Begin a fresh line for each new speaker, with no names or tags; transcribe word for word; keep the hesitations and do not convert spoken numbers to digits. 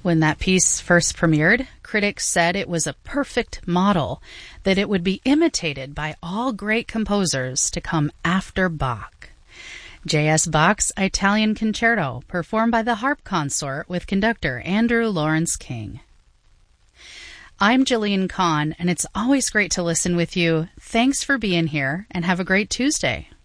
When that piece first premiered, critics said it was a perfect model, that it would be imitated by all great composers to come after Bach. J S. Bach's Italian Concerto, performed by the harp consort with conductor Andrew Lawrence King. I'm Jillian Kahn, and it's always great to listen with you. Thanks for being here, and have a great Tuesday.